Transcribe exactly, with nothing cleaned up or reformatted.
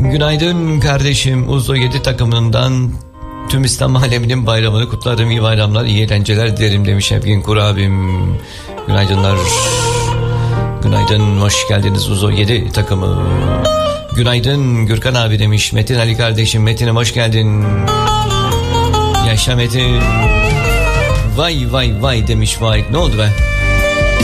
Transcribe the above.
Günaydın kardeşim. Uzo yedi takımından tüm İslam aleminin bayramını kutlarım. İyi bayramlar, iyi eğlenceler dilerim demiş Evgin Kur abim. Günaydınlar. Günaydın, hoş geldiniz Uzo yedi takımı. Günaydın Gürkan abi demiş Metin Ali kardeşim. Metin'im hoş geldin. Yaşa Metin. Vay vay vay demiş Vahit. Ne oldu be?